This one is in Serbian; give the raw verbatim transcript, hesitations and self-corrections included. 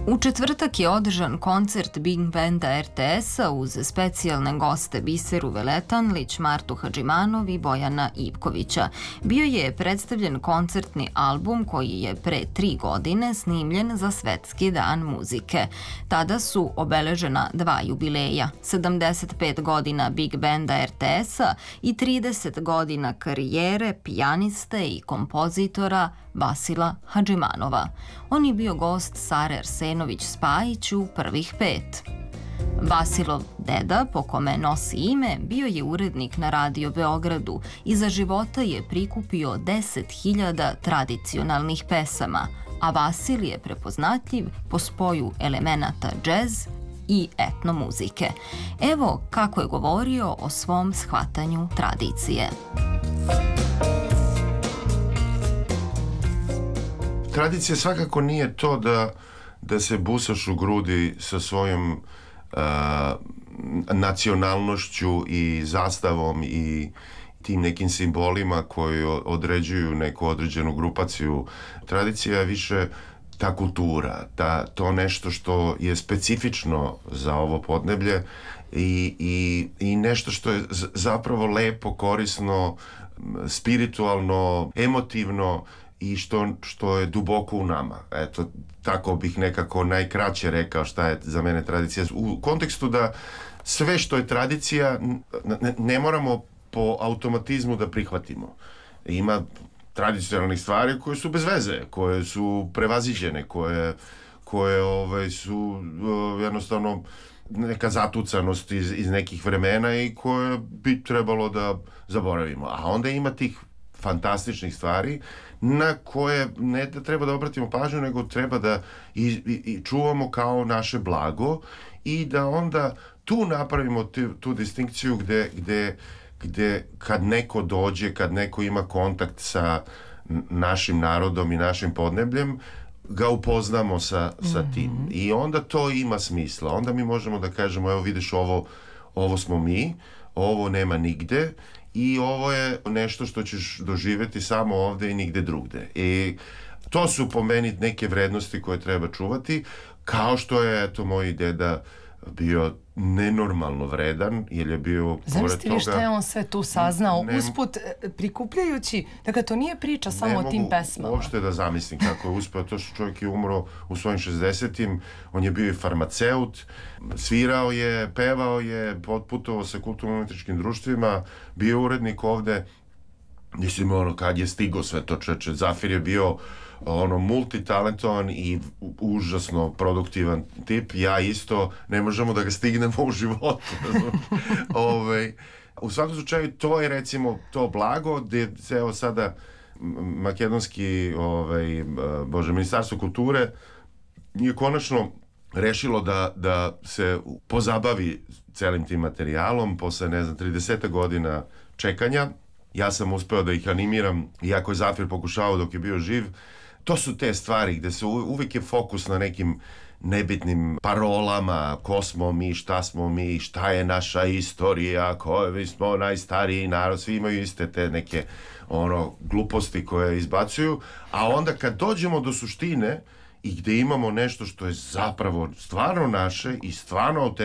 U četvrtak je održan koncert Big Banda er te es-a uz specijalne goste Biseru Veletanlić, Martu Hadžimanov i Bojana Ivkovića. Bio je predstavljen koncertni album koji je pre tri godine snimljen za Svetski dan muzike. Tada su obeležena dva jubileja, sedamdeset pet godina Big Banda er te es-a i trideset godina karijere pijaniste i kompozitora Vasila Hadžimanova. On je bio gost Sare Arsenović-Spajić u prvih pet. Vasilov deda, po kome nosi ime, bio je urednik na Radio Beogradu i za života je prikupio deset hiljada tradicionalnih pesama, a Vasil je prepoznatljiv po spoju elemenata džez i etno muzike. Evo kako je govorio o svom shvatanju tradicije. Tradicija svakako nije to da, da se busaš u grudi sa svojom uh, nacionalnošću i zastavom i tim nekim simbolima koji određuju neku određenu grupaciju. Tradicija je više ta kultura, ta, to nešto što je specifično za ovo podneblje i, i, i nešto što je zapravo lepo, korisno, spiritualno, emotivno i što, što je duboko u nama. Eto, tako bih nekako najkraće rekao šta je za mene tradicija. U kontekstu da sve što je tradicija ne, ne moramo po automatizmu da prihvatimo. Ima tradicionalnih stvari koje su bez veze, koje su prevaziđene, koje, koje ovaj, su uh, jednostavno neka zatucanost iz, iz nekih vremena i koje bi trebalo da zaboravimo. A onda ima tih fantastičnih stvari na koje ne da treba da obratimo pažnju, nego treba da i, i, i čuvamo kao naše blago i da onda tu napravimo tu, tu distinkciju gde, gde, gde kad neko dođe, kad neko ima kontakt sa našim narodom i našim podnebljem, ga upoznamo sa, sa tim. Mm-hmm. I onda to ima smisla. Onda mi možemo da kažemo, evo vidiš, ovo, ovo smo mi, ovo nema nigde i ovo je nešto što ćeš doživjeti samo ovde i nigde drugde. I to su po meni neke vrednosti koje treba čuvati, kao što je, eto, moj deda bio nenormalno vredan, jer je bio Zamislite vi šta je on sve tu saznao, ne, usput prikupljajući, dakle to nije priča samo o tim pesmama. Ne mogu uopšte da zamislim kako je uspeo, to što čovjek je umro u svojim šezdesetim, on je bio i farmaceut, svirao je, pevao je, putovao sa kulturno-umetničkim društvima, bio urednik ovde, mislim, ono, kad je stigo sve to čeče, Zafir je bio ono multitalentovan i užasno produktivan tip, ja isto, ne možemo da ga stignemo u životu. Ove, u svakom slučaju to je recimo to blago gde se evo sada makedonski ovaj, bože, ministarstvo kulture je konačno rešilo da, da se pozabavi celim tim materijalom posle, ne znam, trideset godina čekanja. Ja sam uspeo da ih animiram, iako je Zafir pokušavao dok je bio živ. To su te stvari gde se uvijek je fokus na nekim nebitnim parolama, ko smo mi, šta smo mi, šta je naša istorija, koji smo najstariji narod, svi imaju iste te neke ono gluposti koje izbacuju, a onda kad dođemo do suštine i gde imamo nešto što je zapravo stvarno naše i stvarno